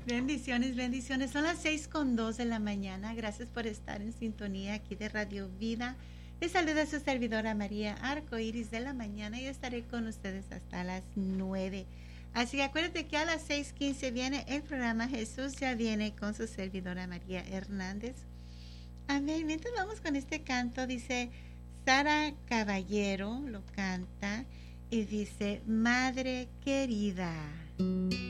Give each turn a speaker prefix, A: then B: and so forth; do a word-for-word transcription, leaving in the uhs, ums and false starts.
A: Bendiciones, bendiciones. Son las seis con dos de la mañana. Gracias por estar en sintonía aquí de Radio Vida. Les saluda su servidora María Arcoiris de la mañana y estaré con ustedes hasta las nueve. Así que acuérdate que a las seis quince viene el programa Jesús ya viene con su servidora María Hernández. Amén. Mientras vamos con este canto, dice Sara Caballero, lo canta y dice, Madre querida.